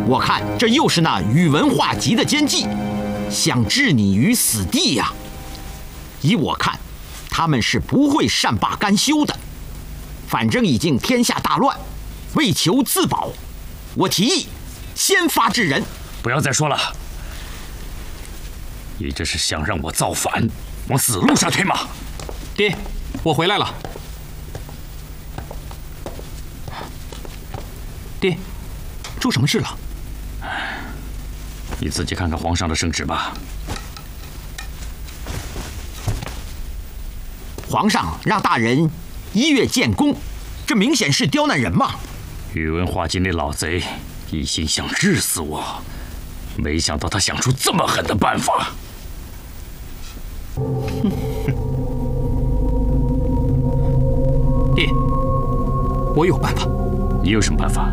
我看这又是那宇文化及的奸计，想置你于死地呀！依我看，他们是不会善罢甘休的。反正已经天下大乱，为求自保，我提议先发制人。 不要再说了，你这是想让我造反，往死路上推吗？ 爹，我回来了。爹，出什么事了？ 你自己看看皇上的圣旨吧。 皇上让大人1月建功，这明显是刁难人嘛！ 宇文化及那老贼一心想治死我，没想到他想出这么狠的办法。 爹，我有办法。 你有什么办法？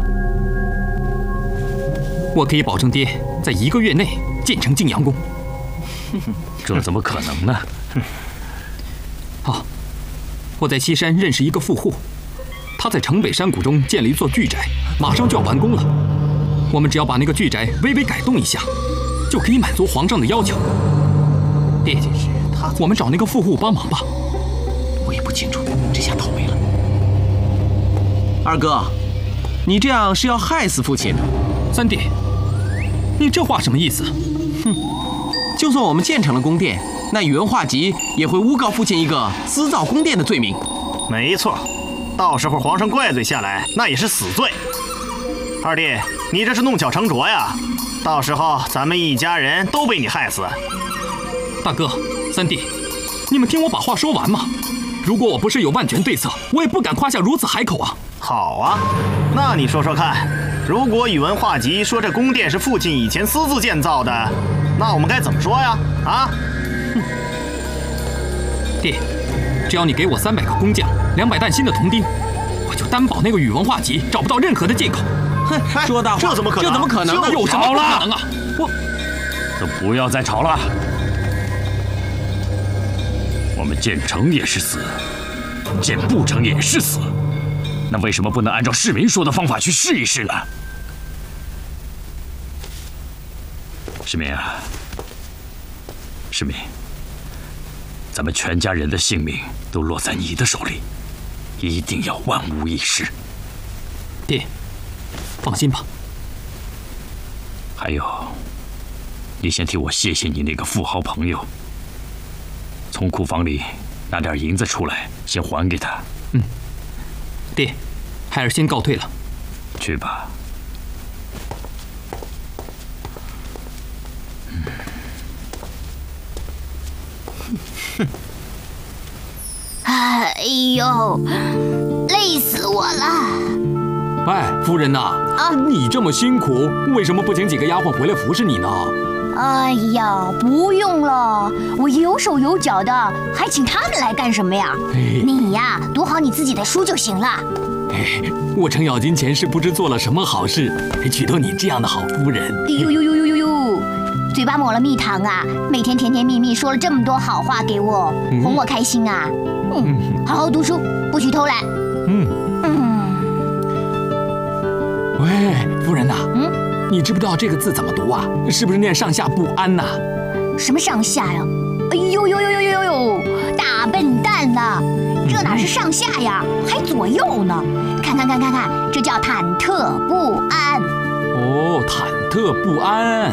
我可以保证爹在1个月内建成晋阳宫。 这怎么可能呢？ 好，我在西山认识一个富户，他在城北山谷中建了一座巨宅，马上就要完工了。我们只要把那个巨宅微微改动一下，就可以满足皇上的要求。爹，我们找那个富户帮忙吧。 我也不清楚，这下倒霉了。二哥，你这样是要害死父亲的。 三弟，你这话什么意思？ 就算我们建成了宫殿，那宇文化及也会诬告父亲一个私造宫殿的罪名。 没错，到时候皇上怪罪下来，那也是死罪。二弟，你这是弄巧成拙呀！到时候咱们一家人都被你害死。 大哥，三弟，你们听我把话说完嘛。如果我不是有万全对策，我也不敢夸下如此海口啊。 好啊，那你说说看，如果宇文化及说这宫殿是父亲以前私自建造的，那我们该怎么说呀？啊？ 爹，只要你给我300个工匠，200担新的铜钉，我就担保那个宇文化及找不到任何的借口。 哼，说大话， 这怎么可能？ 这怎么可能呢？ 有什么不可能啊？ 都不要再吵了。我们建成也是死，建不成也是死，那为什么不能按照市民说的方法去试一试呢？市民啊，市民，咱们全家人的性命都落在你的手里，一定要万无一失。 爹，放心吧。 还有，你先替我谢谢你那个富豪朋友，从库房里拿点银子出来，先还给他。 爹，孩儿先告退了。 去吧。 哎呦，累死我了！ 哎，夫人呐，你这么辛苦，为什么不请几个丫鬟回来服侍你呢？ 哎呀，不用了，我有手有脚的，还请他们来干什么呀？你呀，读好你自己的书就行了。 我程咬金前世不知做了什么好事，娶到你这样的好夫人。 呦，嘴巴抹了蜜糖啊，每天甜甜蜜蜜说了这么多好话给我，哄我开心啊。好好读书，不许偷懒。 喂，夫人呐，你知不知道这个字怎么读啊？是不是念上下不安呐？ 什么上下呀？哎呦，大笨蛋呐！这哪是上下呀，还左右呢？看，这叫忐忑不安。 哦，忐忑不安。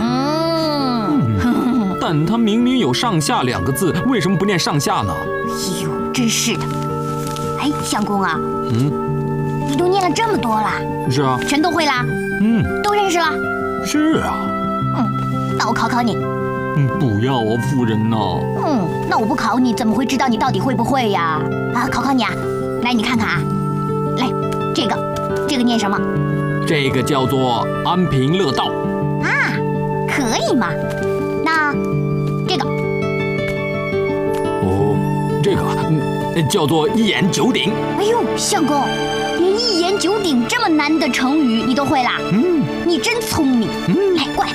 但它明明有上下2个字，为什么不念上下呢？ 哎呦，真是的。哎，相公啊，你都念了这么多了？ 是啊。 全都会啦？都认识了？ 是啊。 那我考考你。 不要啊，夫人呐。 那我不考你，怎么会知道你到底会不会呀？考考你啊，来，你看看啊，来，这个念什么？ 这个叫做安贫乐道。 啊，可以嘛？那这个？ 哦，这个叫做一言九鼎。 哎呦，相公，连一言九鼎这么难的成语你都会啦？你真聪明。来，过来。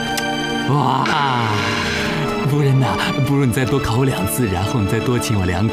哇，夫人呐，不如你再多考我2次，然后你再多请我2